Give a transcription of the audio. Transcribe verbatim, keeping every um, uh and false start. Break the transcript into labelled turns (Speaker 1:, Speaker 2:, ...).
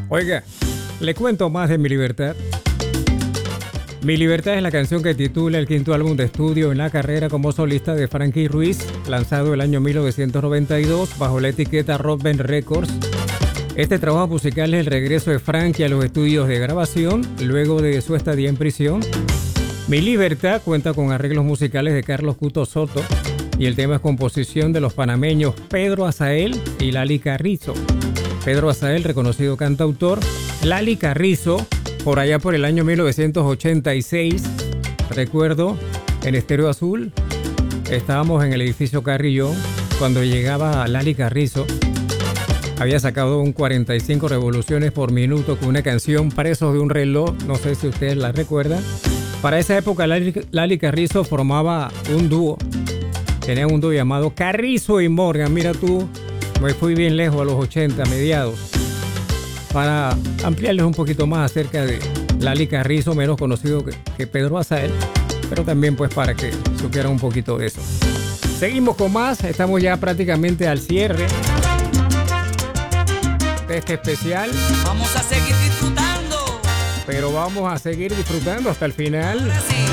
Speaker 1: Oiga, le cuento más de Mi Libertad. Mi Libertad es la canción que titula el quinto álbum de estudio en la carrera como solista de Frankie Ruiz, lanzado el año mil novecientos noventa y dos bajo la etiqueta Rock Band Records. Este trabajo musical es el regreso de Frankie a los estudios de grabación luego de su estadía en prisión. Mi Libertad cuenta con arreglos musicales de Carlos Cuto Soto y el tema es composición de los panameños Pedro Azael y Lali Carrizo. Pedro Azael, reconocido cantautor, Lali Carrizo, por allá por el año mil novecientos ochenta y seis, recuerdo, en Estéreo Azul, estábamos en el edificio Carrillón, cuando llegaba Lali Carrizo, había sacado un cuarenta y cinco revoluciones por minuto con una canción Presos de un reloj, no sé si ustedes la recuerdan. Para esa época Lali, Lali Carrizo formaba un dúo, tenía un dúo llamado Carrizo y Morgan, mira tú, me fui bien lejos a los ochenta, mediados. Para ampliarles un poquito más acerca de Lali Carrizo, menos conocido que, que Pedro Azael, pero también pues para que supieran un poquito de eso. Seguimos con más, estamos ya prácticamente al cierre de este especial.
Speaker 2: Vamos a seguir disfrutando.
Speaker 1: Pero vamos a seguir disfrutando hasta el final.
Speaker 2: Ahora sí.